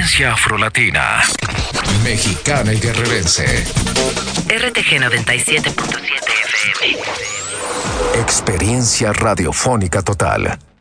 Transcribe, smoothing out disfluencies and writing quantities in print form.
Experiencia afrolatina. Mexicana y guerrerense. RTG 97.7 FM. Experiencia radiofónica total.